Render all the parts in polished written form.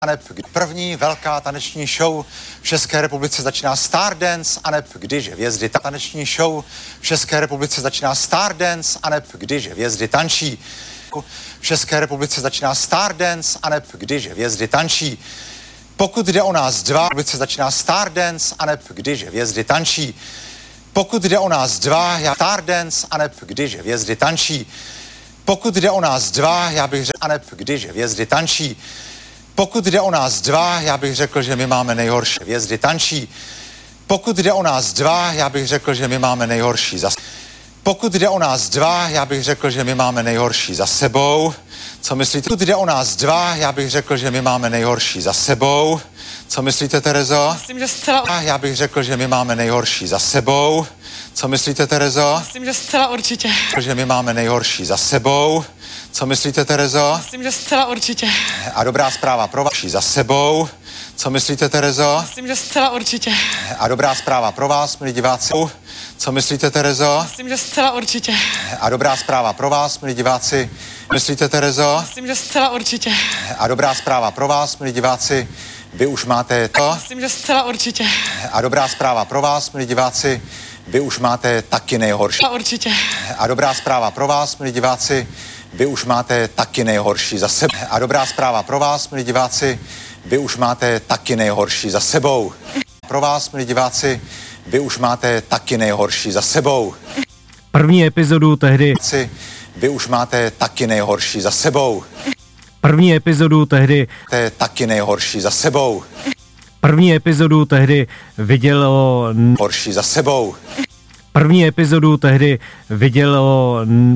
První velká taneční show v České republice začíná Stardance, aneb když hvězdy taneční show v České republice začíná Stardance, aneb když hvězdy tančí. V České republice začíná Stardance, aneb když hvězdy tančí. Pokud jde o nás dva, v republice začíná Stardance, aneb když hvězdy tančí. Pokud jde o nás dva, já Stardance, aneb když hvězdy tančí. Pokud jde o nás dva, já bych řekl, aneb když hvězdy tančí. Pokud jde o nás dva, já bych řekl, že my máme nejhorší hvězdy tančí. Pokud jde o nás dva, já bych řekl, že my máme nejhorší za Pokud jde o nás dva, já bych řekl, že my máme nejhorší za sebou. Co myslíte? Pokud jde o nás dva, já bych řekl, že my máme nejhorší za sebou. Co myslíte, Terezo? Myslím, že zcela... Já bych řekl, že my máme nejhorší za sebou. Co myslíte, Terezo? Myslím, že zcela určitě. Že my máme nejhorší za sebou. Co myslíte, Terezo? Myslím, že zcela určitě. A dobrá zpráva pro vás za sebou. Co myslíte, Terezo? Myslím, že zcela určitě. A dobrá zpráva pro vás, milí diváci. Co myslíte, Terezo? Myslím, že zcela určitě. A dobrá zpráva pro vás, milí diváci. Myslíte, Terezo? Myslím, že zcela určitě. A dobrá zpráva pro vás, milí diváci. Vy už máte to. Myslím, že zcela určitě. A dobrá zpráva pro vás, milí diváci. Vy už máte taky nejhorší. Určitě. A dobrá zpráva pro vás, milí diváci. Vy už máte taky nejhorší za sebou. A dobrá zpráva pro vás, milí diváci. Vy už máte taky nejhorší za sebou. Pro vás, milí diváci, vy už máte taky nejhorší za sebou. První epizodu tehdy... Vy už máte taky nejhorší za sebou. První epizodu tehdy... Taky nejhorší za sebou. První epizodu tehdy vidělo... Horší za sebou. První epizodu tehdy vidělo...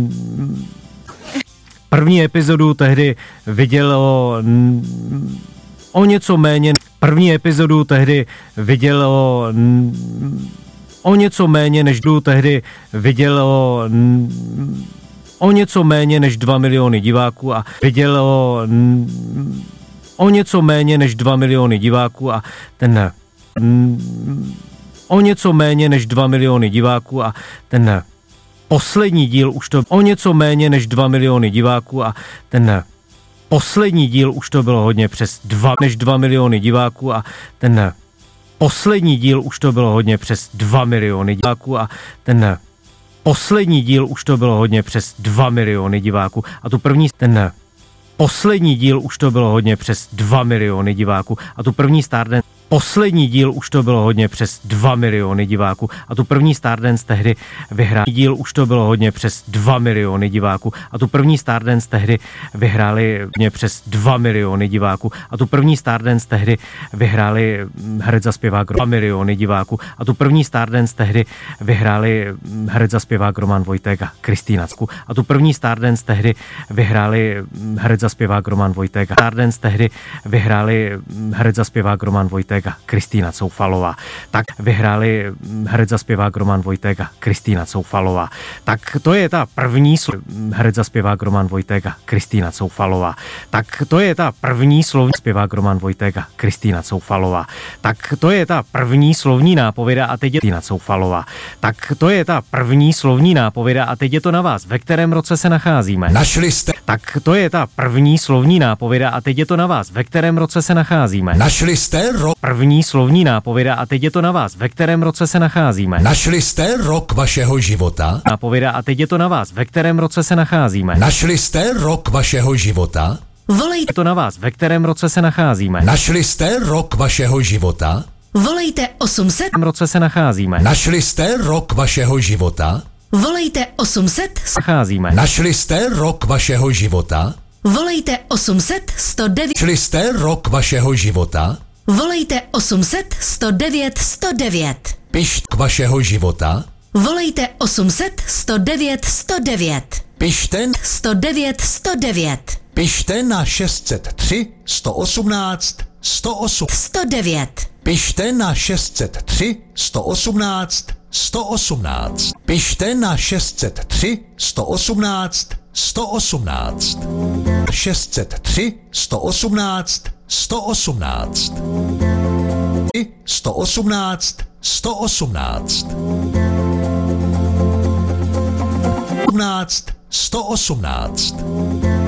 První epizodu tehdy vidělo... O něco méně... První epizodu tehdy vidělo... O něco méně než tehdy vidělo... O něco méně než 2 miliony diváků a vidělo... O něco méně než 2 miliony diváků a ten... O něco méně než 2 miliony diváků a ten... Poslední díl už to... O něco méně než 2 miliony diváků a ten... Poslední díl už to bylo hodně přes 2 miliony diváků a ten... Poslední díl už to bylo hodně přes 2 miliony diváků a ten... Poslední díl už to bylo hodně přes 2 miliony diváků a tu první... Ten... Poslední díl už to bylo hodně přes 2 miliony diváků a tu první Stardance... Poslední díl už to bylo hodně přes 2 miliony diváků a tu první Stardance tehdy vyhráli. Díl už to bylo hodně přes 2 miliony diváků a tu první Stardance tehdy vyhráli hodně přes 2 miliony diváků a tu první Stardance tehdy vyhráli herec a zpěvák 2 miliony diváků a tu první Stardance tehdy vyhráli herec a zpěvák Roman Vojtek a Kristýna a tu první Stardance tehdy vyhráli herec a zpěvák Roman Vojtek a Stardance tehdy vyhráli herec a zpěvák Roman Vojtek a Kristýna Coufalová. Tak vyhráli herec a zpěvák Roman Vojtek a Kristýna Coufalová. Tak to je ta první herec a zpěvák Roman Vojtek a Kristýna Coufalová. Tak to je ta první slovní zpěvák Roman Vojtek a Kristýna Coufalová. Tak to je ta první slovní nápověda a teď je Kristýna Coufalová. Tak to je ta první slovní nápověda a teď je to na vás, ve kterém roce se nacházíme. Našli jste. Tak to je ta první slovní nápověda a teď je to na vás, ve kterém roce se nacházíme. Našli jste rok. První slovní nápověda a teď je to na vás, ve kterém roce se nacházíme. Našli jste rok vašeho života. Nápověda a teď je to na vás, ve kterém roce se nacházíme. Našli jste rok vašeho života. Volejte to na vás, ve kterém roce se nacházíme. Našli jste rok vašeho života. Volejte 800. V roce se nacházíme. Našli jste rok vašeho života. Volejte 800. Nacházíme. Našli jste rok vašeho života. Volejte 800 109. Našli jste rok vašeho života. Volejte 800 109 109. Pišť k vašeho života. Volejte 800 109 109. Pište 109 109. Pište na 603 118 108 109. Pište na 603 118 118. Pište na 603 118 118. 603 118 118. 118 118. 118 118.